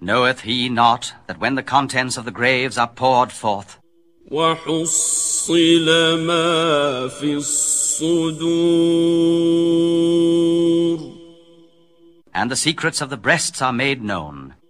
Knoweth he not that when the contents of the graves are poured forth, وحصل ما في الصدور and the secrets of the breasts are made known,